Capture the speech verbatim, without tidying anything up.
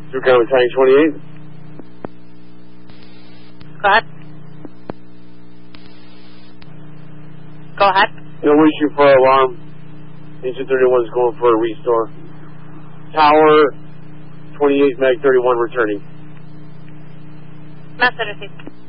Through County Battalion twenty-eight. Go ahead. Go ahead. No issue for alarm. Engine thirty-one is going for a restore. Tower twenty-eight, Mag thirty-one returning. Message received.